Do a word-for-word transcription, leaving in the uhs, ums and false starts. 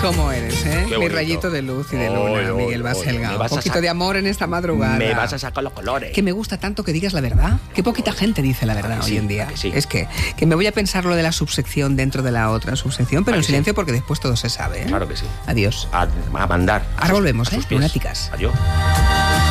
¿Cómo eres, eh? Qué Mi bonito. rayito de luz y de luna, Oy, oy, Miguel oy, Baselga. me Un vas a poquito sa- de amor en esta madrugada. Me vas a sacar los colores. Que me gusta tanto que digas la verdad. Qué poquita gente dice la verdad que hoy sí? en día. ¿A que sí? Es que, que me voy a pensar lo de la subsección dentro de la otra subsección, pero ¿A en que sí? silencio porque después todo se sabe. ¿eh? Claro que sí. Adiós. A, a mandar. Ahora volvemos, a sus ¿eh? pies. Lunáticas. Adiós.